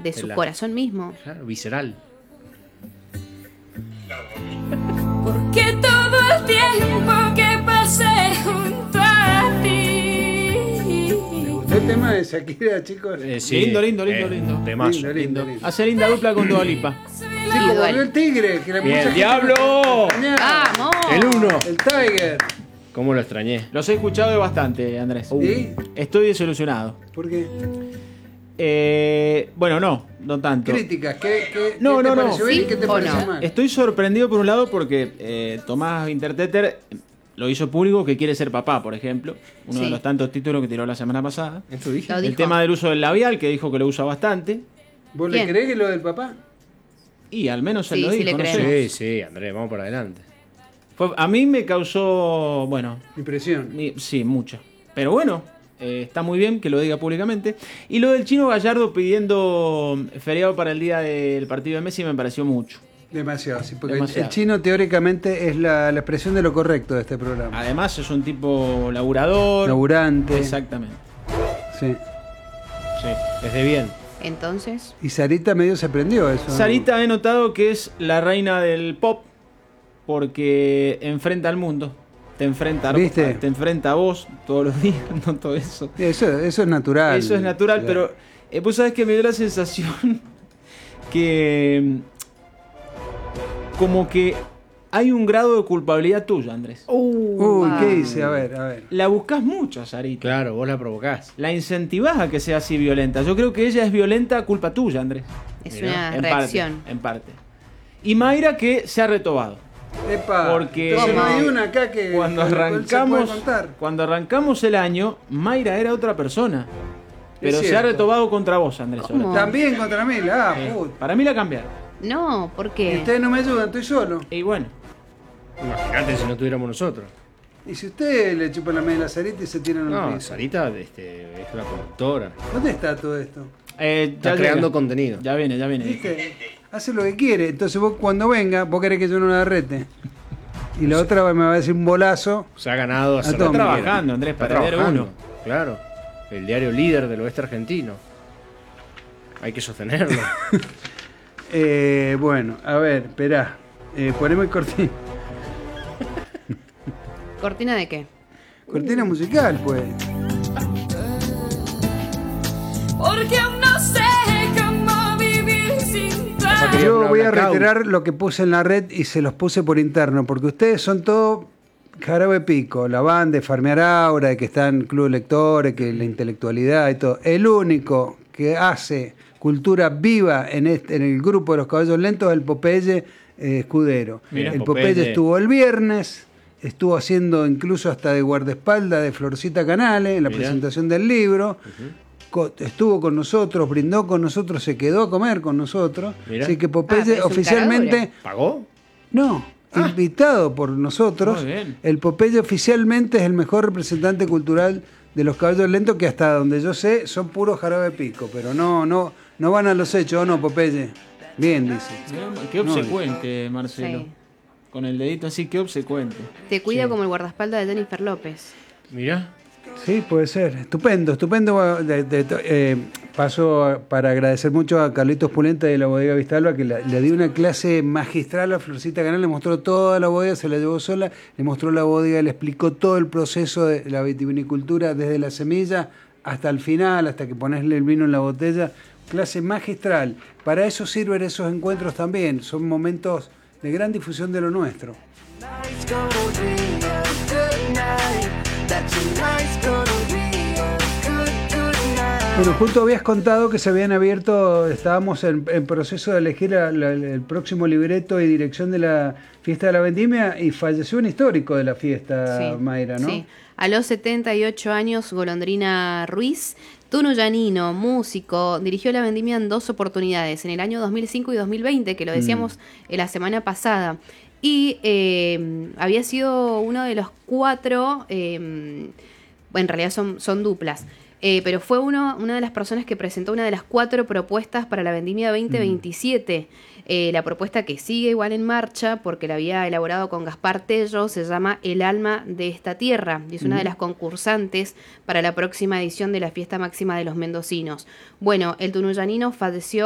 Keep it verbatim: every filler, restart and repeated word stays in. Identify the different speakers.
Speaker 1: de su
Speaker 2: la,
Speaker 1: corazón mismo.
Speaker 2: Claro, visceral.
Speaker 3: Porque todo el tiempo que pasé junto a ti.
Speaker 4: ¿Te gustó el tema de Shakira, chicos?
Speaker 2: Eh, sí,
Speaker 5: Lindo, lindo, lindo,
Speaker 2: eh,
Speaker 5: lindo.
Speaker 2: Temazo.
Speaker 4: Lindo, lindo, lindo.
Speaker 5: Hace linda dupla con Dua Lipa.
Speaker 4: Sí, como volvió el tigre. Que la
Speaker 2: Bien,
Speaker 4: mucha gente
Speaker 2: ¡Diablo!
Speaker 4: lo extrañaba.
Speaker 1: ¡Vamos!
Speaker 2: El uno.
Speaker 4: El Tiger.
Speaker 2: ¿Cómo lo extrañé?
Speaker 5: Los he escuchado bastante, Andrés.
Speaker 4: ¿Sí?
Speaker 5: Estoy desilusionado.
Speaker 4: ¿Por qué?
Speaker 5: Eh, bueno, no, no tanto.
Speaker 4: Críticas. ¿Qué, qué,
Speaker 5: No,
Speaker 4: qué te
Speaker 5: no, no.
Speaker 4: pareció bien
Speaker 1: ¿Sí
Speaker 4: y qué te
Speaker 1: o
Speaker 4: pareció
Speaker 1: no?
Speaker 4: mal?
Speaker 5: Estoy sorprendido por un lado porque eh, Tomás Interteter lo hizo público que quiere ser papá, por ejemplo. Uno
Speaker 1: Sí.
Speaker 5: de los tantos títulos que tiró la semana pasada.
Speaker 2: ¿Esto dije?
Speaker 1: Lo
Speaker 5: El
Speaker 1: dijo.
Speaker 5: tema del uso del labial, que dijo que lo usa bastante.
Speaker 4: ¿Vos
Speaker 1: ¿Quién?
Speaker 4: le creés que lo del papá?
Speaker 5: Y al menos él
Speaker 1: Sí,
Speaker 5: lo
Speaker 1: sí
Speaker 5: dijo,
Speaker 1: le
Speaker 5: no sé.
Speaker 1: creemos.
Speaker 2: Sí, sí, Andrés, vamos por adelante.
Speaker 5: Fue- a mí me causó, bueno,
Speaker 4: Impresión.
Speaker 5: mi- sí, mucho. Pero bueno, eh, está muy bien que lo diga públicamente. Y lo del Chino Gallardo pidiendo feriado para el día del partido de Messi me pareció mucho.
Speaker 4: Demasiado, sí, porque el-
Speaker 5: Demasiado.
Speaker 4: el chino teóricamente es la, la expresión de lo correcto de este programa.
Speaker 5: Además es un tipo laburador.
Speaker 4: Laburante.
Speaker 5: Exactamente.
Speaker 4: Sí.
Speaker 2: Sí, es de bien.
Speaker 1: Entonces,
Speaker 4: Y Sarita medio se prendió eso. ¿no?
Speaker 5: Sarita he notado que es la reina del pop porque enfrenta al mundo. Te enfrenta, a-
Speaker 4: ¿Viste?
Speaker 5: te enfrenta a vos todos los días, no todo eso.
Speaker 4: Eso, eso es natural.
Speaker 5: Eso es natural,
Speaker 4: Claro.
Speaker 5: pero eh, vos sabés que me dio la sensación que mm, como que hay un grado de culpabilidad tuya, Andrés.
Speaker 4: Uy,
Speaker 1: va.
Speaker 4: ¿qué dice? A ver, a ver.
Speaker 5: La buscás mucho a Sarita.
Speaker 2: Claro, vos la provocás.
Speaker 5: La incentivás a que sea así violenta. Yo creo que ella es violenta a culpa tuya, Andrés.
Speaker 1: es
Speaker 2: Mirá,
Speaker 1: una
Speaker 5: En
Speaker 1: reacción.
Speaker 5: parte, en parte. Y Mayra que se ha retobado.
Speaker 4: Epa,
Speaker 5: Porque
Speaker 4: entonces no
Speaker 1: ¿Cómo?
Speaker 4: hay una acá que
Speaker 5: Cuando
Speaker 4: con la cual se
Speaker 5: arrancamos,
Speaker 4: puede contar.
Speaker 5: cuando arrancamos el año, Mayra era otra persona. Pero se ha
Speaker 4: cierto.
Speaker 5: retobado contra vos, Andrés. sobre
Speaker 1: ¿Cómo?
Speaker 5: todo.
Speaker 4: También contra mí, la ah,
Speaker 5: Sí.
Speaker 4: puta.
Speaker 5: Para mí la cambiaron.
Speaker 1: No, ¿por
Speaker 4: Y
Speaker 1: qué?
Speaker 4: ustedes no me ayudan, estoy solo.
Speaker 5: Y bueno,
Speaker 2: Imagínate si no tuviéramos nosotros.
Speaker 4: Y si ustedes le chupan la media a la Sarita y se tiran al
Speaker 2: No,
Speaker 4: piso.
Speaker 2: Sarita este, es una conductora.
Speaker 4: ¿Dónde está todo esto?
Speaker 5: eh,
Speaker 2: Está
Speaker 5: ya
Speaker 2: creando
Speaker 5: llega.
Speaker 2: contenido.
Speaker 5: Ya viene, ya viene.
Speaker 4: ¿Viste? Hace lo que quiere. Entonces vos cuando venga, vos querés que yo no la rete. Y la otra me va a decir un bolazo.
Speaker 2: Se ha ganado hacer
Speaker 4: Está
Speaker 2: lo que quiera.
Speaker 5: trabajando, Andrés,
Speaker 2: Está
Speaker 5: para ver
Speaker 2: trabajando,
Speaker 5: uno.
Speaker 2: Claro. El diario líder del oeste argentino. Hay que sostenerlo.
Speaker 4: Eh, bueno, a ver, esperá. Eh, poneme cortina.
Speaker 1: ¿Cortina de qué?
Speaker 4: Cortina musical, pues.
Speaker 3: Porque aún no sé cómo vivir sin tu
Speaker 2: Esa quería
Speaker 4: Yo
Speaker 2: hablar
Speaker 4: voy a
Speaker 2: blackout.
Speaker 4: retirar lo que puse en la red y se los puse por interno, porque ustedes son todo jarabe pico, la banda de Farmear Aura, de que está en Club de Lectores, que la intelectualidad y todo. El único que hace cultura viva en, este, en el grupo de los caballos lentos es el Popeye eh, Escudero.
Speaker 5: Mira,
Speaker 4: el Popeye.
Speaker 2: Popeye
Speaker 4: estuvo el viernes, estuvo haciendo incluso hasta de guardaespaldas de Florcita Canales en la
Speaker 2: Mirá.
Speaker 4: presentación del libro. Co- Estuvo con nosotros, brindó con nosotros, se quedó a comer con nosotros.
Speaker 2: Mirá.
Speaker 4: Así que
Speaker 1: Ah, pero
Speaker 4: Popeye
Speaker 1: es un
Speaker 4: oficialmente,
Speaker 1: caradura.
Speaker 2: ¿Pagó?
Speaker 4: no, invitado por nosotros.
Speaker 5: Muy bien.
Speaker 4: El Popeye oficialmente es el mejor representante cultural de los caballos lentos, que hasta donde yo sé son puros jarabe pico, pero no, no, no van a los hechos, ¿o no, Popeye? Bien, dice.
Speaker 5: Mirá, qué obsecuente, Marcelo.
Speaker 1: Sí.
Speaker 5: Con el dedito así, qué obsecuente.
Speaker 1: Te cuida como el guardaespaldas de Jennifer López.
Speaker 2: Mirá.
Speaker 4: Sí, puede ser. Estupendo, estupendo. De- de- de- eh, paso para agradecer mucho a Carlitos Pulenta de la bodega Vistalba, que la- le dio una clase magistral a Florcita Canal, le mostró toda la bodega, se la llevó sola, le mostró la bodega, le explicó todo el proceso de la vitivinicultura, desde la semilla hasta el final, hasta que ponesle el vino en la botella. Clase magistral. Para eso sirven esos encuentros también. Son momentos de gran difusión de lo nuestro. Bueno, justo habías contado que se habían abierto, estábamos en, en proceso de elegir a- la- el próximo libreto y dirección de la fiesta de la vendimia y falleció un histórico de la fiesta,
Speaker 1: Sí,
Speaker 4: Mayra, ¿no?
Speaker 1: sí. A los setenta y ocho años, Golondrina Ruiz, tunuyanino, músico, dirigió la vendimia en dos oportunidades, en el año dos mil cinco y dos mil veinte, que lo decíamos eh, la semana pasada. Y eh, había sido uno de los cuatro, eh, bueno, en realidad son, son duplas, eh, pero fue uno, una de las personas que presentó una de las cuatro propuestas para la vendimia veinte veintisiete. Eh, la propuesta que sigue igual en marcha, porque la había elaborado con Gaspar Tello, se llama El alma de esta tierra, y es una de las concursantes para la próxima edición de la Fiesta Máxima de los Mendocinos. Bueno, el tunuyanino falleció